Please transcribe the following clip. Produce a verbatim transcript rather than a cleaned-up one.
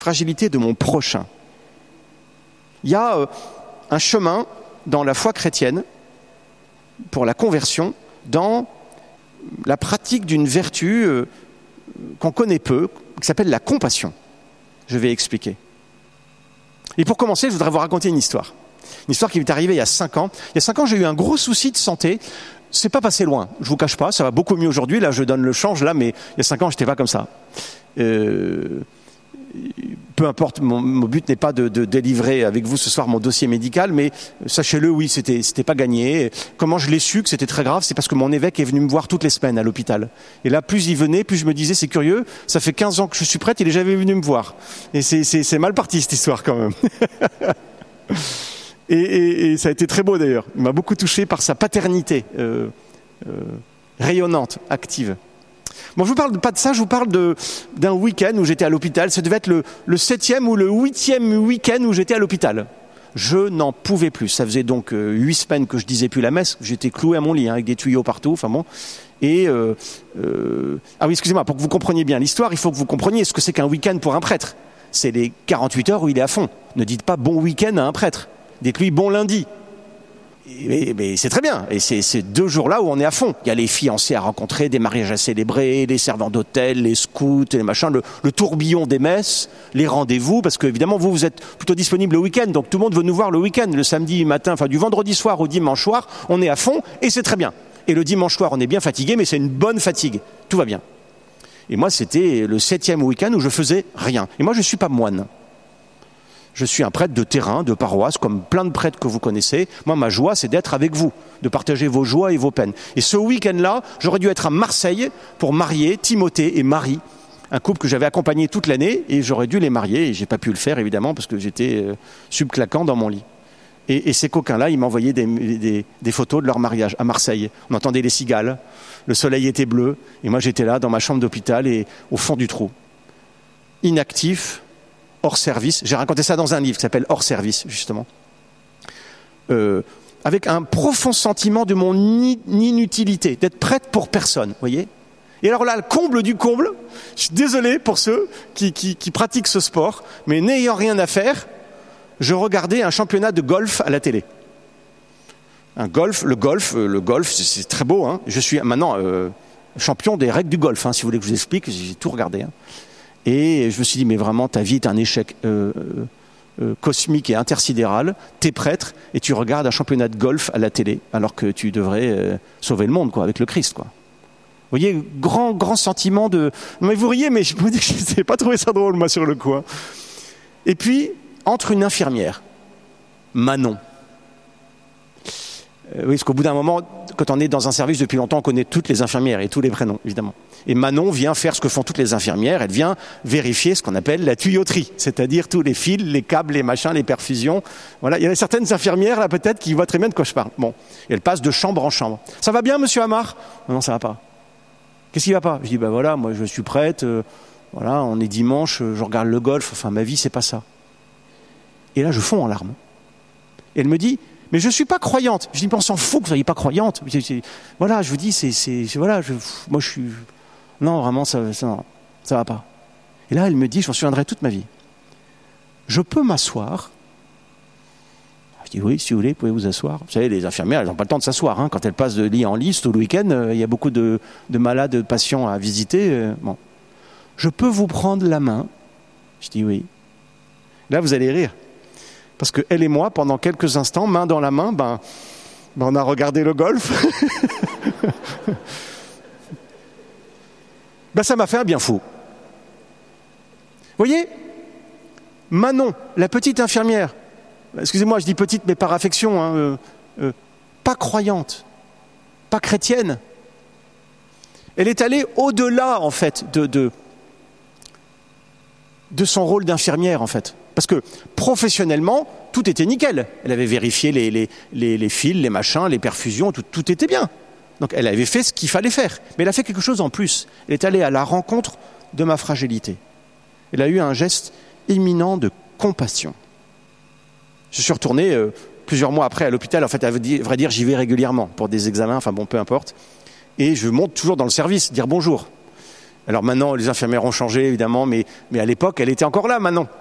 fragilité de mon prochain. Il y a euh, un chemin dans la foi chrétienne pour la conversion, dans la pratique d'une vertu euh, qu'on connaît peu, qui s'appelle la compassion. Je vais expliquer. Et pour commencer, je voudrais vous raconter une histoire. Une histoire qui m'est arrivée il y a cinq ans. Il y a cinq ans, j'ai eu un gros souci de santé. C'est pas passé loin, je vous cache pas, ça va beaucoup mieux aujourd'hui. Là, je donne le change, là, mais il y a cinq ans, j'étais pas comme ça. Euh, peu importe, mon, mon but n'est pas de, de délivrer avec vous ce soir mon dossier médical, mais sachez-le, oui, c'était, c'était pas gagné. Comment je l'ai su que c'était très grave, c'est parce que mon évêque est venu me voir toutes les semaines à l'hôpital. Et là, plus il venait, plus je me disais, c'est curieux, ça fait quinze ans que je suis prête, il est jamais venu me voir. Et c'est, c'est, c'est mal parti, cette histoire, quand même. Et, et, et ça a été très beau d'ailleurs. Il m'a beaucoup touché par sa paternité euh, euh, rayonnante, active. Bon, je vous parle pas de ça, je vous parle de, d'un week-end où j'étais à l'hôpital. Ça devait être le, le septième ou le huitième week-end où j'étais à l'hôpital. Je n'en pouvais plus. Ça faisait donc euh, huit semaines que je disais plus la messe. J'étais cloué à mon lit hein, avec des tuyaux partout. Enfin bon. Et euh, euh... ah oui, excusez-moi. Pour que vous compreniez bien l'histoire, il faut que vous compreniez ce que c'est qu'un week-end pour un prêtre. C'est les quarante-huit heures où il est à fond. Ne dites pas bon week-end à un prêtre. Dites-lui bon lundi. Mais, mais c'est très bien. Et c'est ces deux jours-là où on est à fond. Il y a les fiancés à rencontrer, des mariages à célébrer, les servants d'hôtel, les scouts, les machins, le, le tourbillon des messes, les rendez-vous, parce que évidemment vous vous êtes plutôt disponible le week-end, donc tout le monde veut nous voir le week-end, le samedi matin, enfin du vendredi soir au dimanche soir, on est à fond et c'est très bien. Et le dimanche soir, on est bien fatigué, mais c'est une bonne fatigue. Tout va bien. Et moi, c'était le septième week-end où je faisais rien. Et moi, je suis pas moine. Je suis un prêtre de terrain, de paroisse, comme plein de prêtres que vous connaissez. Moi, ma joie, c'est d'être avec vous, de partager vos joies et vos peines. Et ce week-end-là, j'aurais dû être à Marseille pour marier Timothée et Marie, un couple que j'avais accompagné toute l'année, et j'aurais dû les marier, et j'ai pas pu le faire, évidemment, parce que j'étais euh, subclaquant dans mon lit. Et, et ces coquins-là, ils m'envoyaient des, des, des photos de leur mariage à Marseille. On entendait les cigales, le soleil était bleu, et moi, j'étais là, dans ma chambre d'hôpital, et au fond du trou. Inactif, hors service, j'ai raconté ça dans un livre qui s'appelle Hors service, justement, euh, avec un profond sentiment de mon inutilité, d'être prête pour personne, vous voyez. Et alors là, le comble du comble, je suis désolé pour ceux qui, qui, qui pratiquent ce sport, mais n'ayant rien à faire, je regardais un championnat de golf à la télé. Un golf, le golf, le golf, c'est, c'est très beau, hein. Je suis maintenant euh, champion des règles du golf, hein, si vous voulez que je vous explique, j'ai tout regardé, hein. Et je me suis dit, mais vraiment, ta vie est un échec euh, euh, cosmique et intersidéral. T'es prêtre et tu regardes un championnat de golf à la télé, alors que tu devrais euh, sauver le monde, quoi, avec le Christ, quoi. Vous voyez, grand, grand sentiment de... Mais vous riez, mais je me dis que je n'ai pas trouvé ça drôle, moi, sur le coup. Hein. Et puis, entre une infirmière, Manon. Euh, oui, parce qu'au bout d'un moment, quand on est dans un service depuis longtemps, on connaît toutes les infirmières et tous les prénoms, évidemment. Et Manon vient faire ce que font toutes les infirmières, elle vient vérifier ce qu'on appelle la tuyauterie, c'est-à-dire tous les fils, les câbles, les machins, les perfusions. Voilà, il y a certaines infirmières, là, peut-être, qui voient très bien de quoi je parle. Bon, et elle passe de chambre en chambre. Ça va bien, monsieur Amar ? Non, non, ça va pas. Qu'est-ce qui va pas ? Je dis, ben voilà, moi, je suis prête, euh, voilà, on est dimanche, je regarde le golf, enfin, ma vie, c'est pas ça. Et là, je fonds en larmes. Et elle me dit, mais je suis pas croyante. Je dis, mais on s'en fout que vous soyez pas croyante. C'est, c'est, voilà, je vous dis, c'est, c'est, c'est voilà, je, moi, je suis... Non, vraiment, ça, ça, ça va pas. Et là, elle me dit, je m'en souviendrai toute ma vie. Je peux m'asseoir ? Je dis, oui, si vous voulez, vous pouvez vous asseoir. Vous savez, les infirmières, elles n'ont pas le temps de s'asseoir. Hein. Quand elles passent de lit en lit, tout le week-end, euh, il y a beaucoup de, de malades, de patients à visiter. Euh, bon. Je peux vous prendre la main ? Je dis, oui. Là, vous allez rire. Parce qu'elle et moi, pendant quelques instants, main dans la main, ben, ben on a regardé le golf. Ben ça m'a fait un bien fou. Vous voyez, Manon, la petite infirmière, excusez-moi, je dis petite mais par affection, hein, euh, euh, pas croyante, pas chrétienne. Elle est allée au-delà, en fait, de, de, de son rôle d'infirmière, en fait. Parce que professionnellement, tout était nickel. Elle avait vérifié les, les, les, les fils, les machins, les perfusions, tout, tout était bien. Donc elle avait fait ce qu'il fallait faire. Mais elle a fait quelque chose en plus. Elle est allée à la rencontre de ma fragilité. Elle a eu un geste imminent de compassion. Je suis retourné euh, plusieurs mois après à l'hôpital. En fait, à vrai dire, j'y vais régulièrement pour des examens, enfin bon, peu importe. Et je monte toujours dans le service, dire bonjour. Alors maintenant, les infirmières ont changé, évidemment, mais, mais à l'époque, elle était encore là, Manon.